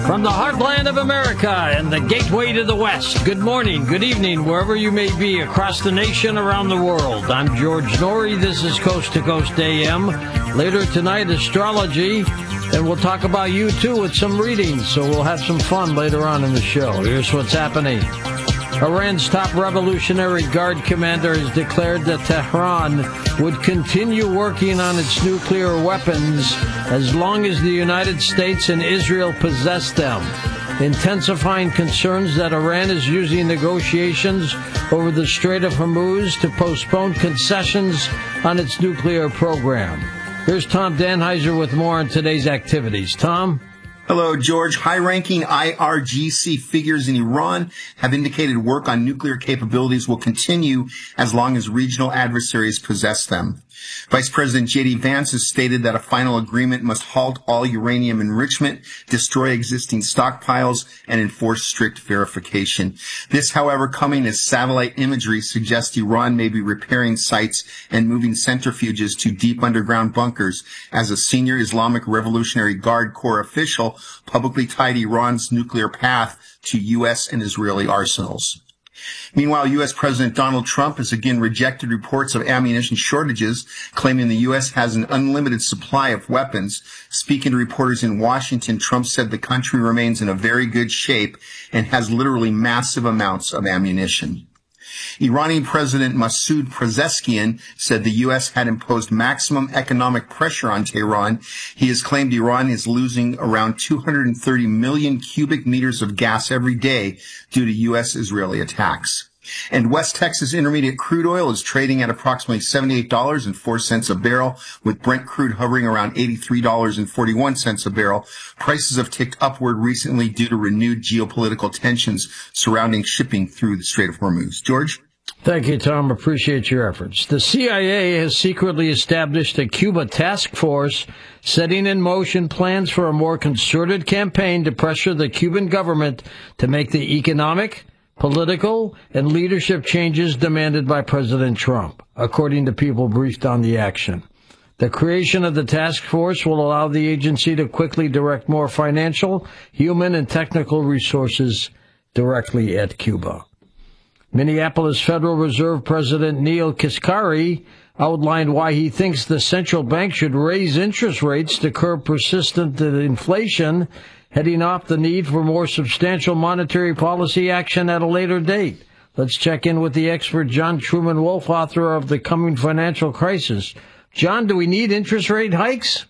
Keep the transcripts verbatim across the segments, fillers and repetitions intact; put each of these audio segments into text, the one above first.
From the heartland of America and the gateway to the West, good morning, good evening, wherever you may be across the nation, around the world. I'm George Noory. This is Coast to Coast A M. Later tonight, astrology, and we'll talk about you, too, with some readings, so we'll have some fun later on in the show. Here's what's happening. Iran's top Revolutionary Guard commander has declared that Tehran would continue working on its nuclear weapons as long as the United States and Israel possess them, intensifying concerns that Iran is using negotiations over the Strait of Hormuz to postpone concessions on its nuclear program. Here's Tom Danheiser with more on today's activities. Tom? Hello, George. High-ranking I R G C figures in Iran have indicated work on nuclear capabilities will continue as long as regional adversaries possess them. Vice President J D Vance has stated that a final agreement must halt all uranium enrichment, destroy existing stockpiles, and enforce strict verification. This, however, coming as satellite imagery suggests Iran may be repairing sites and moving centrifuges to deep underground bunkers, as a senior Islamic Revolutionary Guard Corps official publicly tied Iran's nuclear path to U S and Israeli arsenals. Meanwhile, U S President Donald Trump has again rejected reports of ammunition shortages, claiming the U S has an unlimited supply of weapons. Speaking to reporters in Washington, Trump said the country remains in a very good shape and has literally massive amounts of ammunition. Iranian President Masoud Pezeshkian said the U S had imposed maximum economic pressure on Tehran. He has claimed Iran is losing around two hundred thirty million cubic meters of gas every day due to U S-Israeli attacks. And West Texas Intermediate crude oil is trading at approximately seventy-eight dollars and four cents a barrel, with Brent crude hovering around eighty-three dollars and forty-one cents a barrel. Prices have ticked upward recently due to renewed geopolitical tensions surrounding shipping through the Strait of Hormuz. George? Thank you, Tom. Appreciate your efforts. The C I A has secretly established a Cuba task force setting in motion plans for a more concerted campaign to pressure the Cuban government to make the economic, political, and leadership changes demanded by President Trump, according to people briefed on the action. The creation of the task force will allow the agency to quickly direct more financial, human, and technical resources directly at Cuba. Minneapolis Federal Reserve President Neil Kaspari outlined why he thinks the central bank should raise interest rates to curb persistent inflation, heading off the need for more substantial monetary policy action at a later date. Let's check in with the expert John Truman Wolf, author of The Coming Financial Crisis. John, do we need interest rate hikes?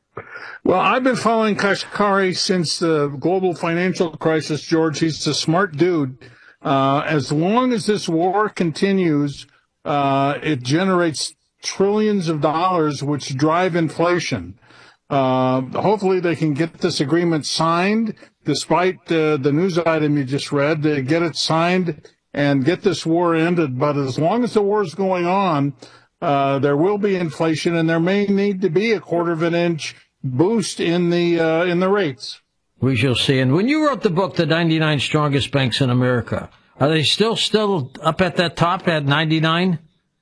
Well, I've been following Kashkari since the global financial crisis, George. He's a smart dude. Uh, as long as this war continues, uh, it generates trillions of dollars, which drive inflation. Uh, hopefully they can get this agreement signed, despite uh, the news item you just read, to get it signed and get this war ended. But as long as the war is going on, uh, there will be inflation, and there may need to be a quarter of an inch boost in the uh, in the rates. We shall see. And when you wrote the book, The ninety-nine Strongest Banks in America, are they still still up at that top at ninety-nine?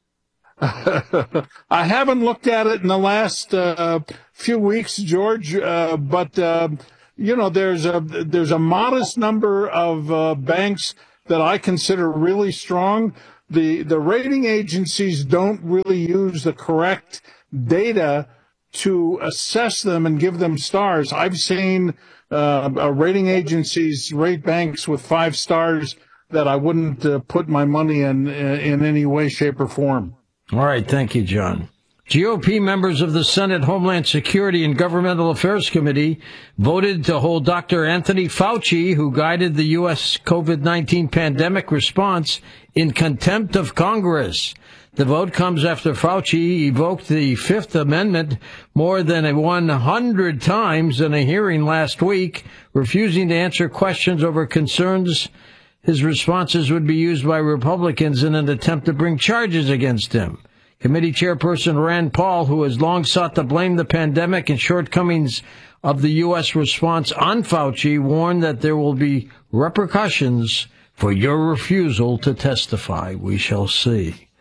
I haven't looked at it in the last uh, few weeks, George, uh, but, uh, you know, there's a there's a modest number of uh, banks that I consider really strong. The, the rating agencies don't really use the correct data to assess them and give them stars. I've seen uh, rating agencies rate banks with five stars that I wouldn't uh, put my money in in any way, shape, or form. All right. Thank you, John. G O P members of the Senate Homeland Security and Governmental Affairs Committee voted to hold Doctor Anthony Fauci, who guided the U S COVID nineteen pandemic response, in contempt of Congress. The vote comes after Fauci evoked the Fifth Amendment more than one hundred times in a hearing last week, refusing to answer questions over concerns his responses would be used by Republicans in an attempt to bring charges against him. Committee Chairperson Rand Paul, who has long sought to blame the pandemic and shortcomings of the U S response on Fauci, warned that there will be repercussions for your refusal to testify. We shall see.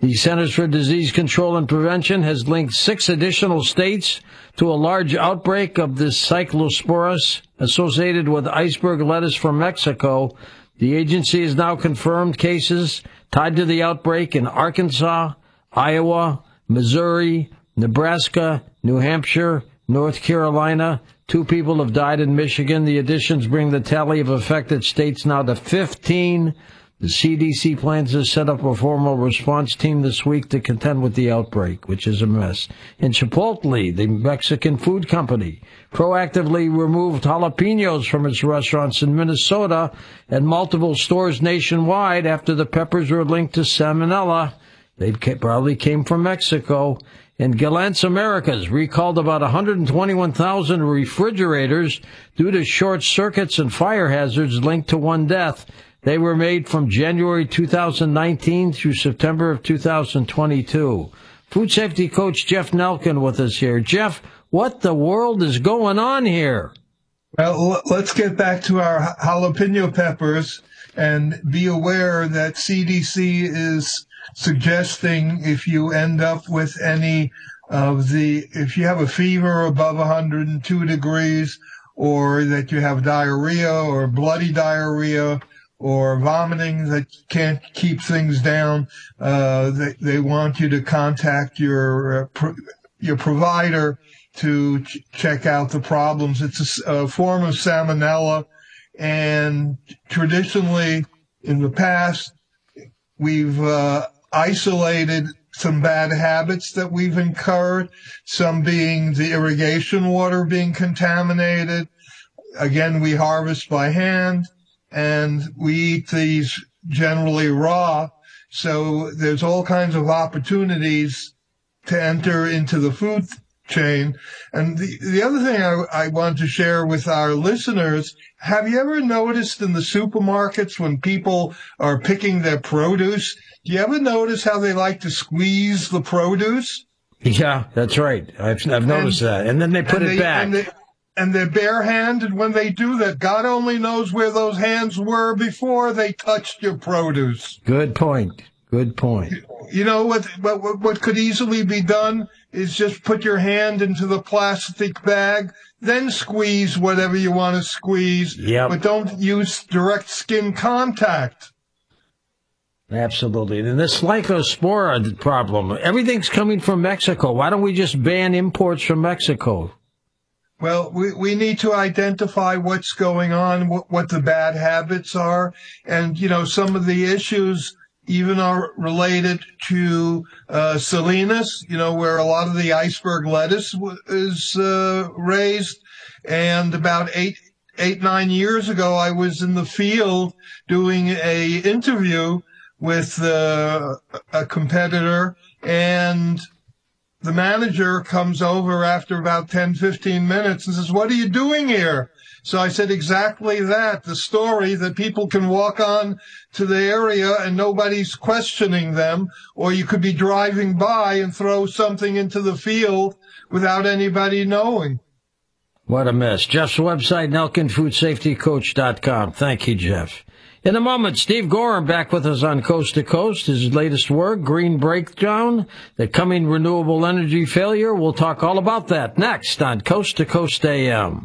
The Centers for Disease Control and Prevention has linked six additional states to a large outbreak of this cyclosporus associated with iceberg lettuce from Mexico. The agency has now confirmed cases tied to the outbreak in Arkansas, Iowa, Missouri, Nebraska, New Hampshire, North Carolina. Two people have died in Michigan. The additions bring the tally of affected states now to fifteen. The C D C plans to set up a formal response team this week to contend with the outbreak, which is a mess. In Chipotle, the Mexican food company, proactively removed jalapenos from its restaurants in Minnesota and multiple stores nationwide after the peppers were linked to salmonella. They probably came from Mexico. And Gallant's Americas recalled about one hundred twenty-one thousand refrigerators due to short circuits and fire hazards linked to one death. They were made from January two thousand nineteen through September of two thousand twenty-two. Food safety coach Jeff Nelkin with us here. Jeff, what the world is going on here? Well, let's get back to our jalapeno peppers and be aware that C D C is suggesting if you end up with any of the, if you have a fever above one hundred two degrees, or that you have diarrhea or bloody diarrhea, or vomiting that can't keep things down, uh, they, they want you to contact your uh, pro- your provider to ch- check out the problems. It's a, a form of salmonella, and traditionally, in the past, we've uh, isolated some bad habits that we've incurred, some being the irrigation water being contaminated. Again, we harvest by hand, and we eat these generally raw. So there's all kinds of opportunities to enter into the food chain. And the, the other thing I, I want to share with our listeners, have you ever noticed in the supermarkets when people are picking their produce, do you ever notice how they like to squeeze the produce? Yeah, that's right. I've, I've noticed and, that. And then they put it they, back. And, they, and they're barehanded when they do that. God only knows where those hands were before they touched your produce. Good point. Good point. You know, what, what, what could easily be done is just put your hand into the plastic bag, then squeeze whatever you want to squeeze, yep. But don't use direct skin contact. Absolutely. And this Lycospora problem, everything's coming from Mexico. Why don't we just ban imports from Mexico? Well, we, we need to identify what's going on, what, what the bad habits are. And, you know, some of the issues even are related to uh, Salinas, you know, where a lot of the iceberg lettuce w- is uh, raised. And about eight, eight, nine years ago, I was in the field doing a interview with uh, a competitor, and the manager comes over after about ten, fifteen minutes and says, "What are you doing here?" So I said exactly that, the story that people can walk on to the area and nobody's questioning them, or you could be driving by and throw something into the field without anybody knowing. What a mess. Jeff's website, Nelkin Food Safety Coach dot com. Thank you, Jeff. In a moment, Steve Gorham back with us on Coast to Coast. His latest work, Green Breakdown, the coming renewable energy failure. We'll talk all about that next on Coast to Coast A M.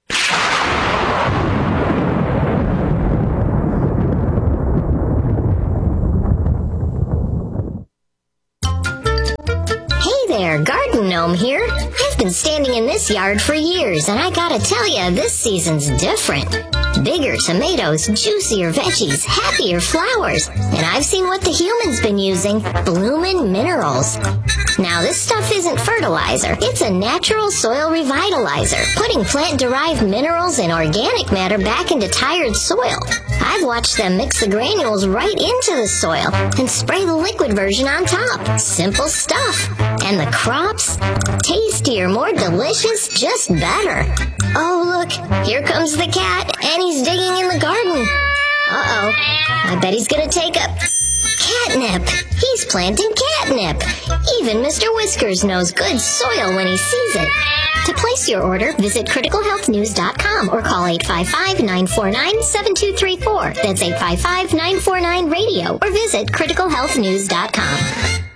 Hey there, Garden Gnome here. I've been standing in this yard for years, and I gotta tell you, this season's different. Bigger tomatoes, juicier veggies, happier flowers. And I've seen what the humans been using, Bloomin' Minerals. Now, this stuff isn't fertilizer. It's a natural soil revitalizer, putting plant-derived minerals and organic matter back into tired soil. I've watched them mix the granules right into the soil and spray the liquid version on top. Simple stuff. And the crops? Tastier, more delicious, just better. Oh, look, here comes the cat, and he's digging in the garden. Uh-oh, I bet he's gonna take up catnip. He's planting catnip. Even Mister Whiskers knows good soil when he sees it. To place your order, visit critical health news dot com or call eight five five, nine four nine, seven two three four. That's eight five five, nine four nine, radio or visit critical health news dot com.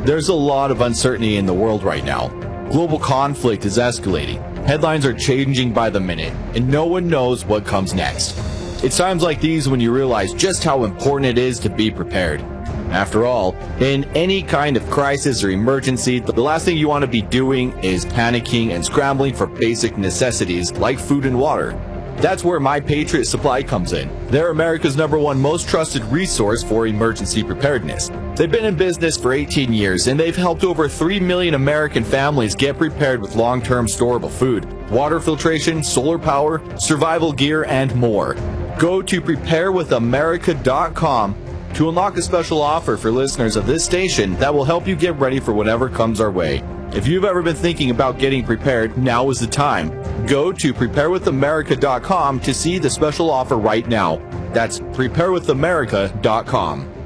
There's a lot of uncertainty in the world right now. Global conflict is escalating. Headlines are changing by the minute, and no one knows what comes next. It's times like these when you realize just how important it is to be prepared. After all, in any kind of crisis or emergency, the last thing you want to be doing is panicking and scrambling for basic necessities like food and water. That's where My Patriot Supply comes in. They're America's number one most trusted resource for emergency preparedness. They've been in business for eighteen years, and they've helped over three million American families get prepared with long-term storable food, water filtration, solar power, survival gear, and more. Go to prepare with america dot com to unlock a special offer for listeners of this station that will help you get ready for whatever comes our way. If you've ever been thinking about getting prepared, now is the time. Go to prepare with america dot com to see the special offer right now. That's prepare with america dot com.